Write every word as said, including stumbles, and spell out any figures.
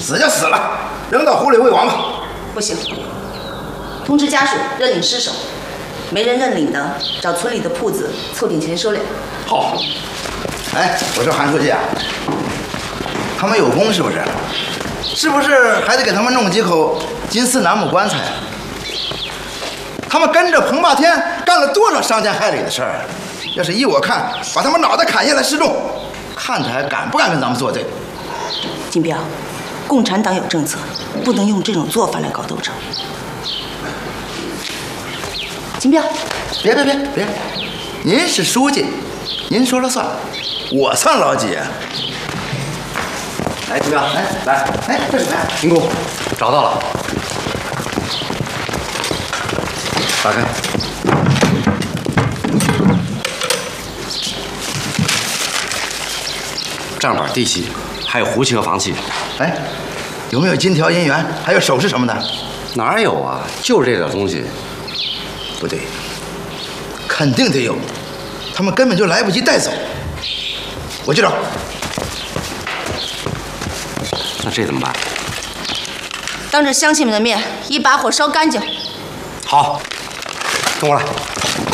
死就死了，扔到湖里喂王吧。 不行，通知家属认领尸首，没人认领的，找村里的铺子凑点钱收敛。 好。哎，我说韩书记啊，他们有功是不是？是不是还得给他们弄几口金丝楠木棺材？他们跟着彭霸天干了多少伤天害理的事儿？要是依我看，把他们脑袋砍下来示众，看他还敢不敢跟咱们作对？ 金彪，共产党有政策，不能用这种做法来搞斗争。金彪， 别别别别，您是书记，您说了算，我算老几啊？来，金彪，来来，哎，这是什么呀？ 民工，找到了，打开。账本、地契，还有胡契和房契。 哎，有没有金条、银元，还有首饰什么的？ 哪有啊？就是这点东西。 不对，肯定得有，他们根本就来不及带走。我去找。 那这怎么办？ 当着乡亲们的面，一把火烧干净。 好，跟我来。